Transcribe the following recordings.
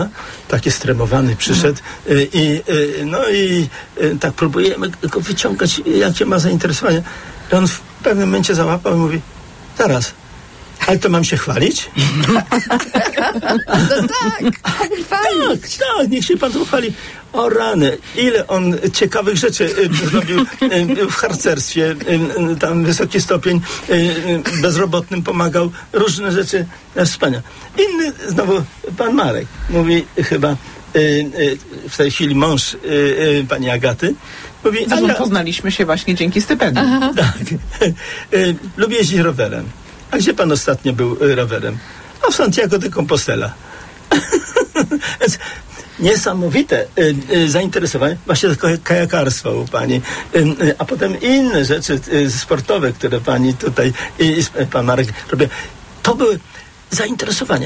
taki stremowany przyszedł i tak próbujemy go wyciągać, jakie ma zainteresowanie. I on w pewnym momencie załapał i mówi, zaraz, ale to mam się chwalić? No tak, niech się pan tu chwali. O rany, ile on ciekawych rzeczy zrobił w harcerstwie, tam wysoki stopień, bezrobotnym pomagał, różne rzeczy, wspaniałe. Inny, znowu, pan Marek, mówi chyba w tej chwili mąż pani Agaty, mówi, poznaliśmy się właśnie dzięki stypendium. Tak, lubię jeździć rowerem. A gdzie pan ostatnio był rowerem? A w Santiago de Compostela. Niesamowite zainteresowanie, właśnie kajakarstwo u pani, a potem inne rzeczy sportowe, które pani tutaj i pan Marek robią. To były zainteresowania,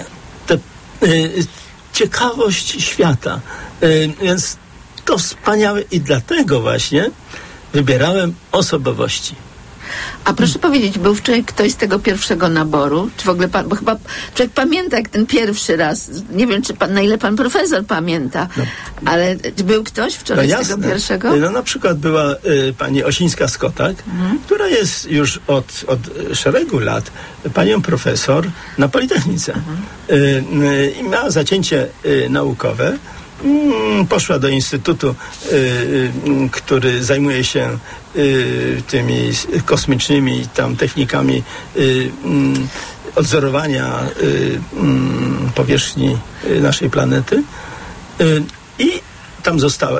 ciekawość świata, więc to wspaniałe i dlatego właśnie wybierałem osobowości. A proszę powiedzieć, był wczoraj ktoś z tego pierwszego naboru? Czy w ogóle pan, bo chyba człowiek pamięta jak ten pierwszy raz. Nie wiem, na ile pan profesor pamięta, ale czy był ktoś wczoraj z tego pierwszego? No na przykład była pani Osińska-Skotak, która jest już od szeregu lat panią profesor na Politechnice. I miała zacięcie naukowe. Poszła do instytutu, który zajmuje się tymi kosmicznymi tam technikami odzorowania powierzchni naszej planety i tam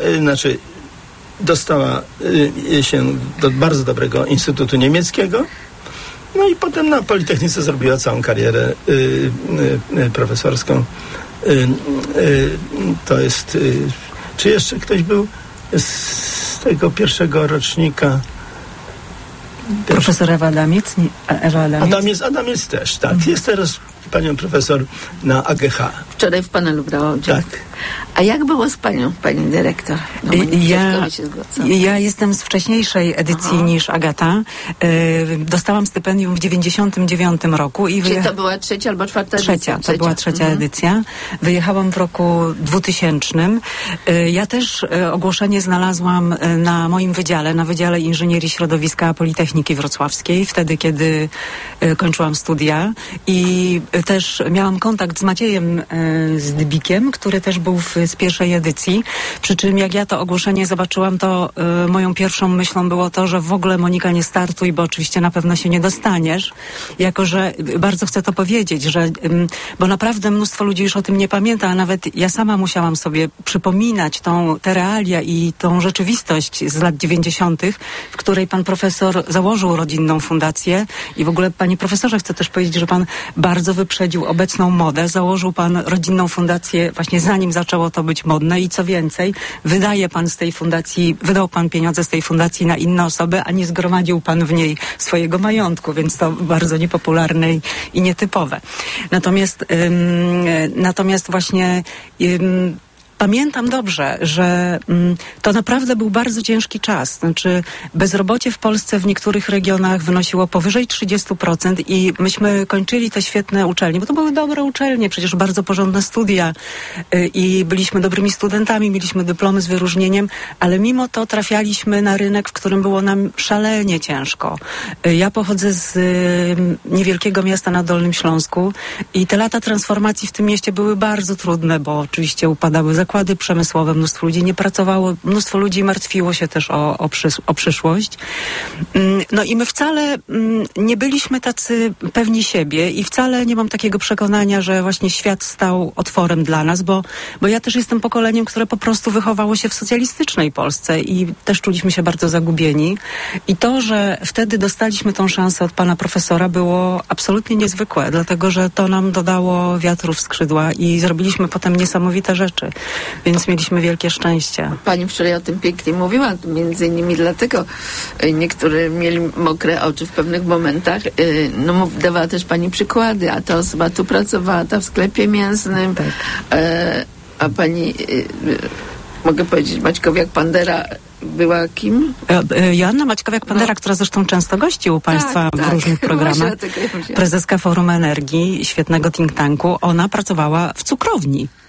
dostała się do bardzo dobrego instytutu niemieckiego. No i potem na Politechnice zrobiła całą karierę profesorską. To jest... Czy jeszcze ktoś był z tego pierwszego rocznika? Profesor Ewa Adamiec? Adamiec też, tak. Jest teraz panią profesor na AGH. Wczoraj w panelu brała udział. Tak. A jak było z panią, pani dyrektor? No, ja jestem z wcześniejszej edycji niż Agata. Dostałam stypendium w 99 roku. Czy to była trzecia albo czwarta edycja? To była trzecia edycja. Wyjechałam w roku 2000. Ja też ogłoszenie znalazłam na moim wydziale, na Wydziale Inżynierii Środowiska Politechniki Wrocławskiej, wtedy kiedy kończyłam studia i też miałam kontakt z Maciejem Zdybikiem, który też był z pierwszej edycji. Przy czym jak ja to ogłoszenie zobaczyłam, to moją pierwszą myślą było to, że w ogóle Monika nie startuj, bo oczywiście na pewno się nie dostaniesz. Jako że bardzo chcę to powiedzieć, że bo naprawdę mnóstwo ludzi już o tym nie pamięta, a nawet ja sama musiałam sobie przypominać te realia i tą rzeczywistość z lat 90., w której pan profesor założył rodzinną fundację i w ogóle, panie profesorze, chcę też powiedzieć, że pan bardzo wyprzedził obecną modę. Założył pan rodzinną fundację właśnie zanim zaczęło to być modne i co więcej, wydał pan pieniądze z tej fundacji na inne osoby, a nie zgromadził pan w niej swojego majątku, więc to bardzo niepopularne i nietypowe. Natomiast właśnie pamiętam dobrze, że to naprawdę był bardzo ciężki czas. Znaczy bezrobocie w Polsce w niektórych regionach wynosiło powyżej 30% i myśmy kończyli te świetne uczelnie, bo to były dobre uczelnie, przecież bardzo porządne studia i byliśmy dobrymi studentami, mieliśmy dyplomy z wyróżnieniem, ale mimo to trafialiśmy na rynek, w którym było nam szalenie ciężko. Ja pochodzę z niewielkiego miasta na Dolnym Śląsku i te lata transformacji w tym mieście były bardzo trudne, bo oczywiście upadały zakłady przemysłowe, mnóstwo ludzi nie pracowało, mnóstwo ludzi martwiło się też o przyszłość. No i my wcale nie byliśmy tacy pewni siebie i wcale nie mam takiego przekonania, że właśnie świat stał otworem dla nas, bo ja też jestem pokoleniem, które po prostu wychowało się w socjalistycznej Polsce i też czuliśmy się bardzo zagubieni. I to, że wtedy dostaliśmy tą szansę od pana profesora, było absolutnie niezwykłe, dlatego że to nam dodało wiatru w skrzydła i zrobiliśmy potem niesamowite rzeczy. Więc mieliśmy wielkie szczęście. Pani wczoraj o tym pięknie mówiła, między innymi dlatego niektórzy mieli mokre oczy w pewnych momentach. No dawała też pani przykłady, a ta osoba tu pracowała, ta w sklepie mięsnym, tak. A pani, mogę powiedzieć, Maćkowiak-Pandera była kim? Joanna Maćkowiak-Pandera, która zresztą często gości u państwa w różnych programach. Prezeska Forum Energii, świetnego think tanku. Ona pracowała w cukrowni.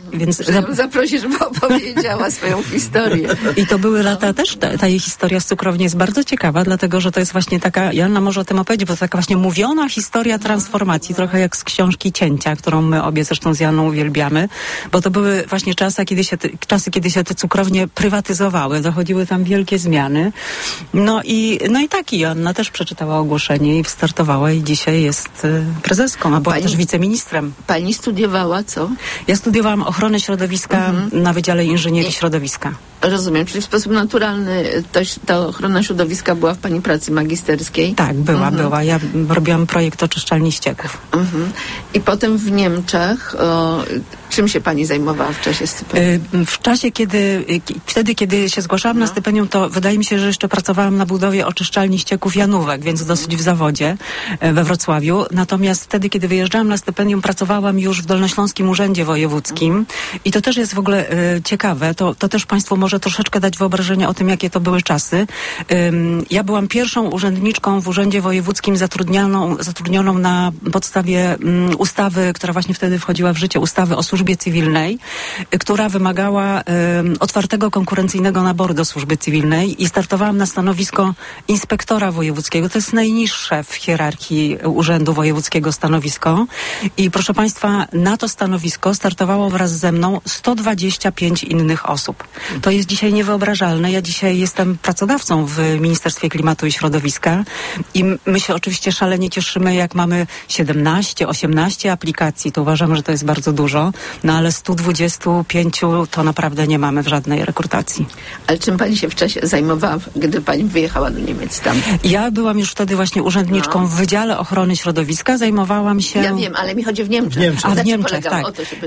Więc zaprosi, żeby opowiedziała swoją historię. I to były lata też, ta jej historia z cukrowni jest bardzo ciekawa, dlatego, że to jest właśnie taka, Joanna może o tym opowiedzieć, bo to taka właśnie mówiona historia transformacji, trochę jak z książki Cięcia, którą my obie zresztą z Janą uwielbiamy, bo to były właśnie czasy, kiedy się te cukrownie prywatyzowały, dochodziły tam wielkie zmiany. No i Joanna też przeczytała ogłoszenie i wystartowała i dzisiaj jest prezeską, a była też wiceministrem. Pani studiowała co? Ja studiowałam ochronę środowiska na Wydziale Inżynierii Środowiska. Rozumiem, czyli w sposób naturalny ta ochrona środowiska była w pani pracy magisterskiej? Tak, była. Ja robiłam projekt oczyszczalni ścieków. I potem w Niemczech czym się pani zajmowała w czasie stypendium? W czasie, kiedy się zgłaszałam na stypendium, to wydaje mi się, że jeszcze pracowałam na budowie oczyszczalni ścieków Janówek, więc dosyć w zawodzie we Wrocławiu. Natomiast wtedy, kiedy wyjeżdżałam na stypendium, pracowałam już w Dolnośląskim Urzędzie Wojewódzkim i to też jest w ogóle ciekawe. To też państwu może troszeczkę dać wyobrażenie o tym, jakie to były czasy. Ja byłam pierwszą urzędniczką w Urzędzie Wojewódzkim zatrudnioną na podstawie ustawy, która właśnie wtedy wchodziła w życie, ustawy o służbie cywilnej, która wymagała otwartego, konkurencyjnego naboru do służby cywilnej i startowałam na stanowisko inspektora wojewódzkiego. To jest najniższe w hierarchii Urzędu Wojewódzkiego stanowisko i proszę państwa, na to stanowisko startowało wraz ze mną 125 innych osób. To jest dzisiaj niewyobrażalne. Ja dzisiaj jestem pracodawcą w Ministerstwie Klimatu i Środowiska i my się oczywiście szalenie cieszymy, jak mamy 17, 18 aplikacji, to uważamy, że to jest bardzo dużo, no ale 125 to naprawdę nie mamy w żadnej rekrutacji. Ale czym pani się w czasie zajmowała, gdy pani wyjechała do Niemiec tam? Ja byłam już wtedy właśnie urzędniczką w Wydziale Ochrony Środowiska, zajmowałam się... Ja wiem, ale mi chodzi w Niemczech. A w Niemczech, tak.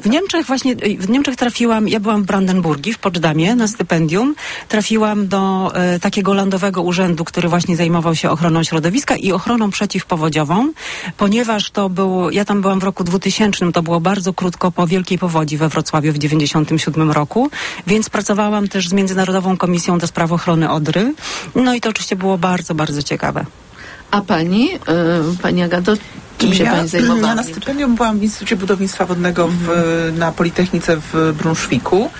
W Niemczech trafiłam, ja byłam w Brandenburgii, w Poczdamie na stypendium, trafiłam do takiego landowego urzędu, który właśnie zajmował się ochroną środowiska i ochroną przeciwpowodziową, ponieważ ja tam byłam w roku 2000, to było bardzo krótko po wielkiej powodzi we Wrocławiu w 1997 roku, więc pracowałam też z Międzynarodową Komisją do Spraw Ochrony Odry. No i to oczywiście było bardzo, bardzo ciekawe. A pani Agato, czym się pani zajmowała? Ja na stypendium byłam w Instytucie Budownictwa Wodnego na Politechnice w Brunszwiku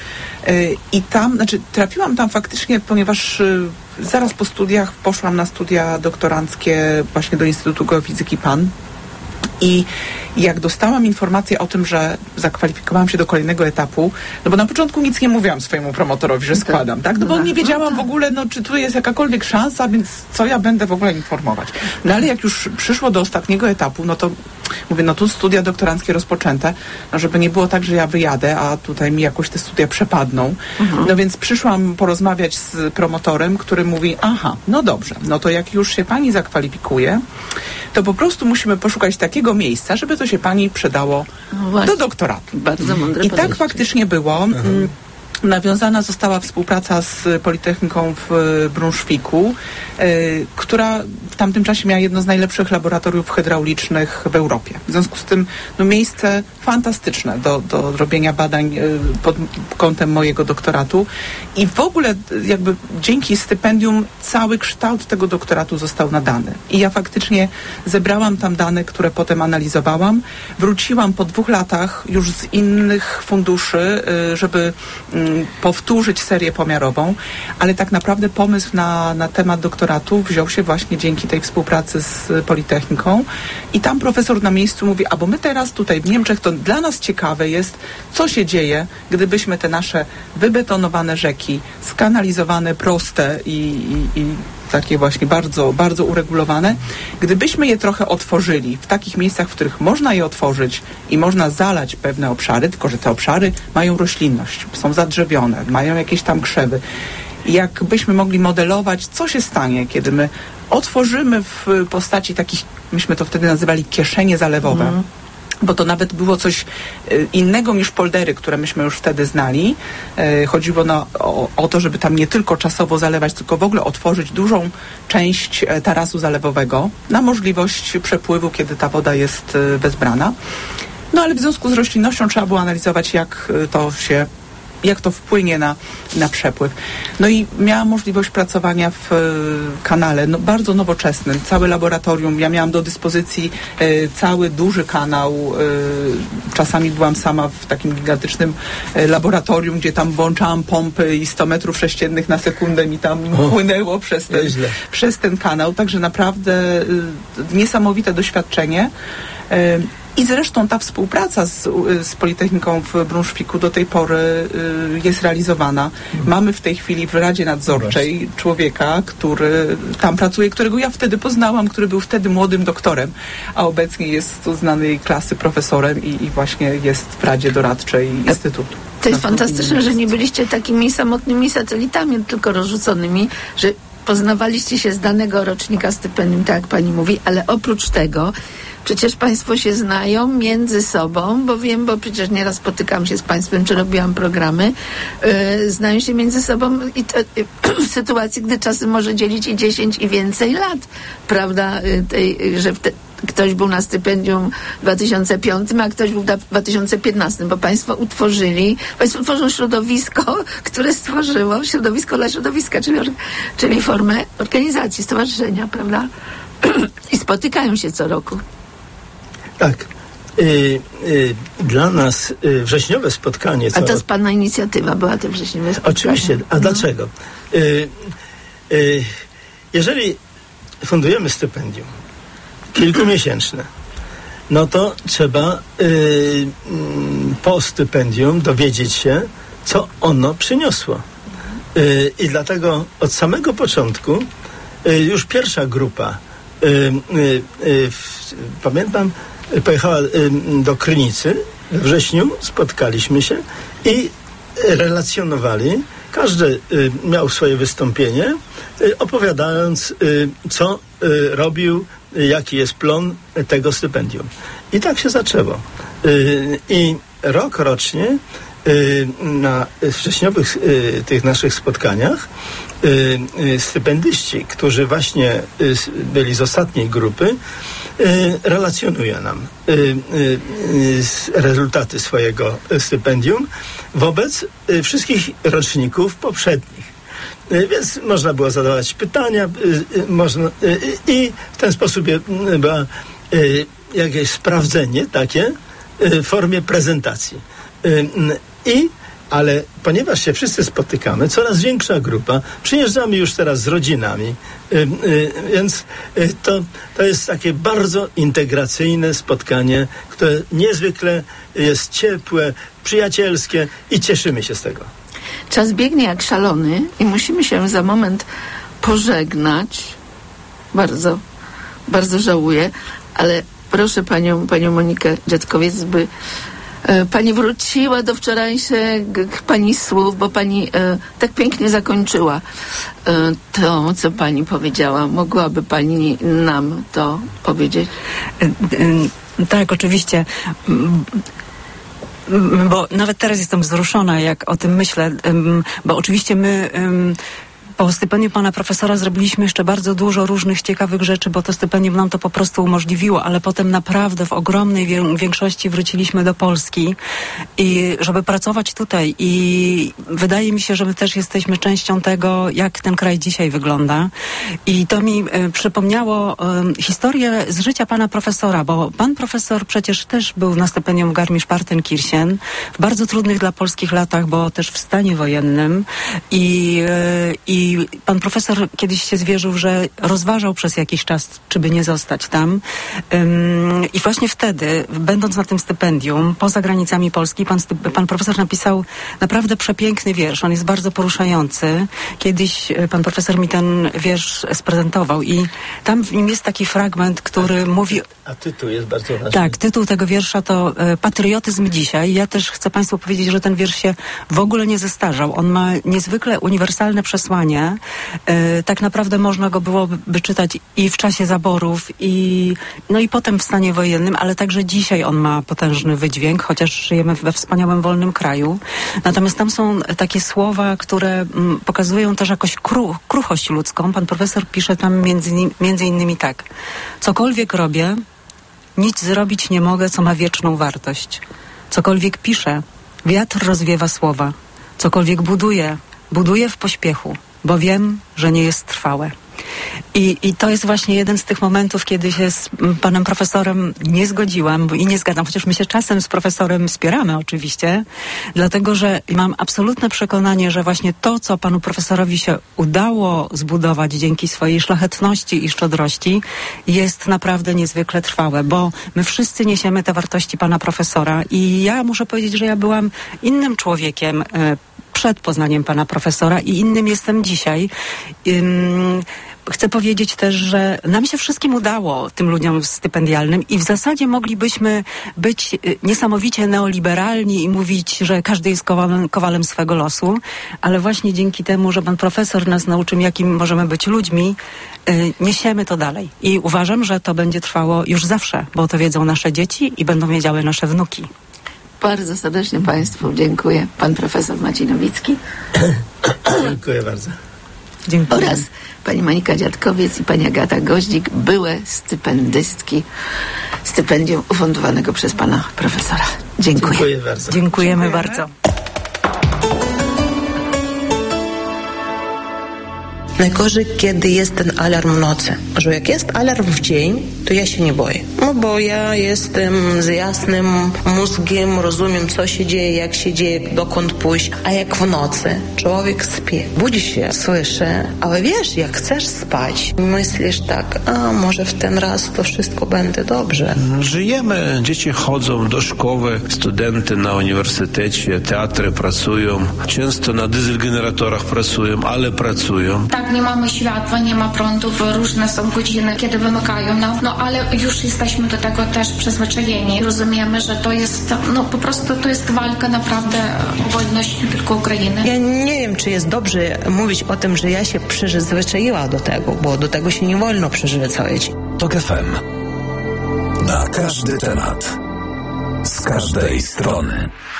i tam, trafiłam tam faktycznie, ponieważ zaraz po studiach poszłam na studia doktoranckie właśnie do Instytutu Geofizyki PAN. I jak dostałam informację o tym, że zakwalifikowałam się do kolejnego etapu, no bo na początku nic nie mówiłam swojemu promotorowi, że składam, tak? No bo nie wiedziałam w ogóle, czy tu jest jakakolwiek szansa, więc co ja będę w ogóle informować. No ale jak już przyszło do ostatniego etapu, no to mówię, no tu studia doktoranckie rozpoczęte, no żeby nie było tak, że ja wyjadę, a tutaj mi jakoś te studia przepadną. No więc przyszłam porozmawiać z promotorem, który mówi, aha, no dobrze, no to jak już się pani zakwalifikuje, to po prostu musimy poszukać takiego miejsca, żeby to się pani przydało do doktoratu. Bardzo mądre I tak faktycznie było. Nawiązana została współpraca z Politechniką w Brunszwiku, która w tamtym czasie miała jedno z najlepszych laboratoriów hydraulicznych w Europie. W związku z tym miejsce fantastyczne do robienia badań pod kątem mojego doktoratu. I w ogóle jakby dzięki stypendium cały kształt tego doktoratu został nadany. I ja faktycznie zebrałam tam dane, które potem analizowałam. Wróciłam po 2 latach już z innych funduszy, żeby powtórzyć serię pomiarową, ale tak naprawdę pomysł na temat doktoratu wziął się właśnie dzięki tej współpracy z Politechniką i tam profesor na miejscu mówi, bo my teraz tutaj w Niemczech, to dla nas ciekawe jest, co się dzieje, gdybyśmy te nasze wybetonowane rzeki, skanalizowane, proste i takie właśnie bardzo, bardzo uregulowane, gdybyśmy je trochę otworzyli w takich miejscach, w których można je otworzyć i można zalać pewne obszary, tylko że te obszary mają roślinność, są zadrzewione, mają jakieś tam krzewy. Jakbyśmy mogli modelować, co się stanie, kiedy my otworzymy w postaci takich, myśmy to wtedy nazywali kieszenie zalewowe, bo to nawet było coś innego niż poldery, które myśmy już wtedy znali. Chodziło o to, żeby tam nie tylko czasowo zalewać, tylko w ogóle otworzyć dużą część tarasu zalewowego na możliwość przepływu, kiedy ta woda jest wezbrana. No ale w związku z roślinnością trzeba było analizować, jak to się jak to wpłynie na przepływ. No i miałam możliwość pracowania w kanale bardzo nowoczesnym, całe laboratorium. Ja miałam do dyspozycji cały duży kanał. Czasami byłam sama w takim gigantycznym laboratorium, gdzie tam włączałam pompy i 100 metrów sześciennych na sekundę mi tam płynęło przez ten kanał. Także naprawdę niesamowite doświadczenie. I zresztą ta współpraca z Politechniką w Brunszwiku do tej pory jest realizowana. Mamy w tej chwili w Radzie Nadzorczej człowieka, który tam pracuje, którego ja wtedy poznałam, który był wtedy młodym doktorem, a obecnie jest uznanej klasy profesorem i właśnie jest w Radzie Doradczej Instytutu. To jest fantastyczne, że nie byliście takimi samotnymi satelitami, tylko rozrzuconymi, że poznawaliście się z danego rocznika stypendium, tak jak pani mówi, ale oprócz tego przecież państwo się znają między sobą, bo wiem, bo przecież nieraz spotykam się z państwem, czy robiłam programy, znają się między sobą i to, w sytuacji, gdy czasem może dzielić i 10 i więcej lat, prawda, że ktoś był na stypendium w 2005, a ktoś był w 2015, bo państwo tworzą środowisko, które stworzyło środowisko dla środowiska, czyli formę organizacji, stowarzyszenia, prawda? I spotykają się co roku. Tak. Dla nas wrześniowe spotkanie... A to jest pana inicjatywa, była to wrześniowe spotkanie. Oczywiście. A dlaczego? Jeżeli fundujemy stypendium kilkumiesięczne, no to trzeba po stypendium dowiedzieć się, co ono przyniosło. I dlatego od samego początku już pierwsza grupa, pamiętam, pojechała do Krynicy we wrześniu, spotkaliśmy się i relacjonowali. Każdy miał swoje wystąpienie, opowiadając, co robił, jaki jest plon tego stypendium. I tak się zaczęło. I rocznie na wrześniowych tych naszych spotkaniach stypendyści, którzy właśnie byli z ostatniej grupy, relacjonują nam rezultaty swojego stypendium wobec wszystkich roczników poprzednich. Więc można było zadawać pytania, i w ten sposób było jakieś sprawdzenie takie w formie prezentacji. Ale ponieważ się wszyscy spotykamy, coraz większa grupa, przyjeżdżamy już teraz z rodzinami, więc to jest takie bardzo integracyjne spotkanie, które niezwykle jest ciepłe, przyjacielskie i cieszymy się z tego. Czas biegnie jak szalony i musimy się za moment pożegnać. Bardzo, bardzo żałuję, ale proszę panią Monikę Dziadkowiec, by pani wróciła do wczorajszych pani słów, bo pani tak pięknie zakończyła to, co pani powiedziała. Mogłaby pani nam to powiedzieć? Tak, oczywiście. Bo nawet teraz jestem wzruszona, jak o tym myślę, bo oczywiście my po stypendium pana profesora zrobiliśmy jeszcze bardzo dużo różnych ciekawych rzeczy, bo to stypendium nam to po prostu umożliwiło, ale potem naprawdę w ogromnej większości wróciliśmy do Polski i żeby pracować tutaj, i wydaje mi się, że my też jesteśmy częścią tego, jak ten kraj dzisiaj wygląda, i to mi przypomniało historię z życia pana profesora, bo pan profesor przecież też był na stypendium Garmisch-Partenkirchen w bardzo trudnych dla polskich latach, bo też w stanie wojennym, i pan profesor kiedyś się zwierzył, że rozważał przez jakiś czas, czy by nie zostać tam. I właśnie wtedy, będąc na tym stypendium, poza granicami Polski, pan profesor napisał naprawdę przepiękny wiersz. On jest bardzo poruszający. Kiedyś pan profesor mi ten wiersz sprezentował i tam w nim jest taki fragment, który mówi... A tytuł jest bardzo ważny. Tak, tytuł tego wiersza to Patriotyzm dzisiaj. Ja też chcę państwu powiedzieć, że ten wiersz się w ogóle nie zestarzał. On ma niezwykle uniwersalne przesłanie. Tak naprawdę można go byłoby czytać i w czasie zaborów, i potem w stanie wojennym, ale także dzisiaj on ma potężny wydźwięk, chociaż żyjemy we wspaniałym, wolnym kraju. Natomiast tam są takie słowa, które pokazują też jakoś kruchość ludzką. Pan profesor pisze tam między innymi tak. Cokolwiek robię, nic zrobić nie mogę, co ma wieczną wartość. Cokolwiek piszę, wiatr rozwiewa słowa. cokolwiek buduję w pośpiechu, bo wiem, że nie jest trwałe. I to jest właśnie jeden z tych momentów, kiedy się z panem profesorem nie zgodziłam i nie zgadzam, chociaż my się czasem z profesorem spieramy oczywiście, dlatego że mam absolutne przekonanie, że właśnie to, co panu profesorowi się udało zbudować dzięki swojej szlachetności i szczodrości, jest naprawdę niezwykle trwałe, bo my wszyscy niesiemy te wartości pana profesora i ja muszę powiedzieć, że ja byłam innym człowiekiem przed poznaniem pana profesora i innym jestem dzisiaj. Chcę powiedzieć też, że nam się wszystkim udało, tym ludziom stypendialnym, i w zasadzie moglibyśmy być niesamowicie neoliberalni i mówić, że każdy jest kowalem swego losu, ale właśnie dzięki temu, że pan profesor nas nauczył, jakim możemy być ludźmi, niesiemy to dalej. I uważam, że to będzie trwało już zawsze, bo to wiedzą nasze dzieci i będą wiedziały nasze wnuki. Bardzo serdecznie państwu dziękuję. Pan profesor Maciej Nowicki. Dziękuję bardzo. Dziękuję. Oraz pani Monika Dziadkowiec i pani Agata Goździk, byłe stypendystki stypendium ufundowanego przez pana profesora. Dziękuję. Dziękuję bardzo. Dziękujemy bardzo. Najgorzej, kiedy jest ten alarm w nocy. Że jak jest alarm w dzień, to ja się nie boję. No bo ja jestem z jasnym mózgiem, rozumiem, co się dzieje, jak się dzieje, dokąd pójść. A jak w nocy człowiek śpi, budzi się, słyszy, ale wiesz, jak chcesz spać, myślisz tak, a może w ten raz to wszystko będzie dobrze. Żyjemy, dzieci chodzą do szkoły, studenty na uniwersytecie, teatry pracują, często na dieselgeneratorach pracują, ale pracują. Tak, nie mamy światła, nie ma prądów, różne są godziny, kiedy wymykają nam, no ale już jesteśmy do tego też przyzwyczajeni. Rozumiemy, że to jest, no po prostu to jest walka naprawdę o wolność nie tylko Ukrainy. Ja nie wiem, czy jest dobrze mówić o tym, że ja się przyzwyczaiła do tego, bo do tego się nie wolno przyzwyczaić. TOK FM. Na każdy temat. Z każdej strony.